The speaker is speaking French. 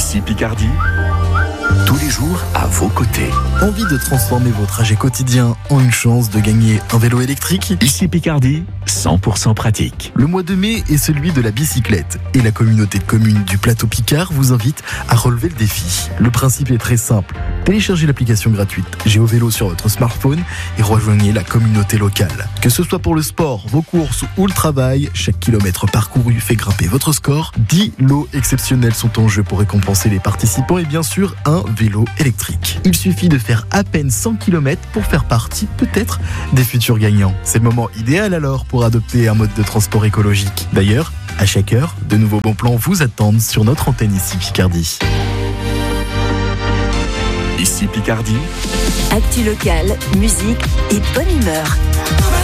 Ici Picardie, tous les jours à vos côtés. Envie de transformer vos trajets quotidiens en une chance de gagner un vélo électrique ? Ici Picardie, 100% pratique. Le mois de mai est celui de la bicyclette et la communauté de communes du Plateau Picard vous invite à relever le défi. Le principe est très simple. Téléchargez l'application gratuite GeoVélo sur votre smartphone et rejoignez la communauté locale. Que ce soit pour le sport, vos courses ou le travail, chaque kilomètre parcouru fait grimper votre score. 10 lots exceptionnels sont en jeu pour récompenser les participants et bien sûr un vélo électrique. Il suffit de faire à peine 100 km pour faire partie peut-être des futurs gagnants. C'est le moment idéal alors pour adopter un mode de transport écologique. D'ailleurs, à chaque heure, de nouveaux bons plans vous attendent sur notre antenne ici Picardie. Ici Picardie, Actu locale, musique et bonne humeur.